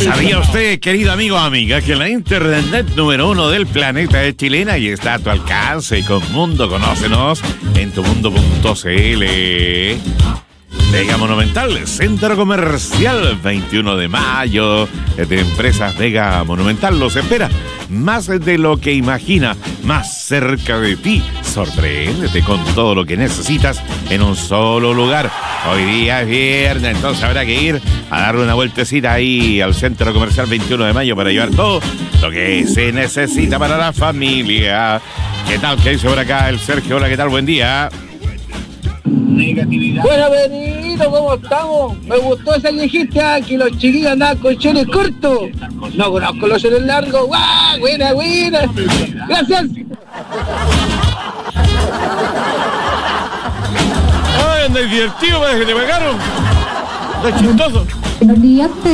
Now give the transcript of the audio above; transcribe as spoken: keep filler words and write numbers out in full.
¿Sabía usted, querido amigo o amiga, que la internet número uno del planeta es chilena y está a tu alcance? Con Mundo, conócenos en tumundo punto cl. Vega Monumental, Centro Comercial, veintiuno de mayo, de Empresas Vega Monumental, los espera. Más de lo que imagina, más cerca de ti. Sorpréndete con todo lo que necesitas en un solo lugar. Hoy día es viernes, entonces habrá que ir a darle una vueltecita ahí al Centro Comercial veintiuno de mayo para llevar todo lo que se necesita para la familia. ¿Qué tal? ¿Qué dice por acá el Sergio? Hola, ¿qué tal? Buen día. Negatividad. Bueno, Benito, ¿cómo estamos? Me gustó esa que dijiste, ah, que los chiquillos andaban con chones cortos. No conozco los chones largos. ¡Guau! Buena, buena. Gracias. Ay, andáis divertido, parece que te pagaron. Está chistoso. Buenos días.